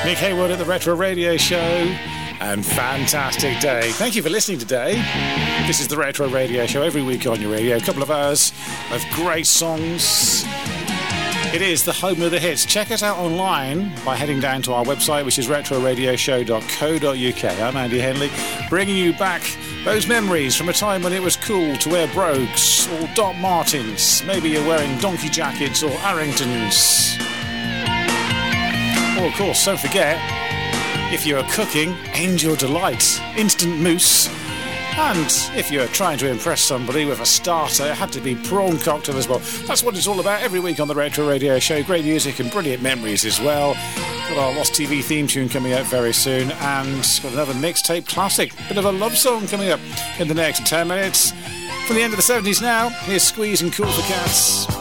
Nick Hayward at the Retro Radio Show, and fantastic day. Thank you for listening today. This is the Retro Radio Show every week on your radio. A couple of hours of great songs. It is the home of the hits. Check us out online by heading down to our website, which is retroradioshow.co.uk. I'm Andy Henley, bringing you back those memories from a time when it was cool to wear brogues or Doc Martens. Maybe you're wearing donkey jackets or Arringtons. Or, of course, don't forget, if you're cooking, Angel Delight, instant mousse. And if you're trying to impress somebody with a starter, it had to be prawn cocktail as well. That's what it's all about every week on the Retro Radio Show. Great music and brilliant memories as well. Got our Lost TV theme tune coming out very soon, and got another mixtape classic, bit of a love song coming up in the next 10 minutes. From the end of the 70s now, here's Squeeze and Cool for Cats.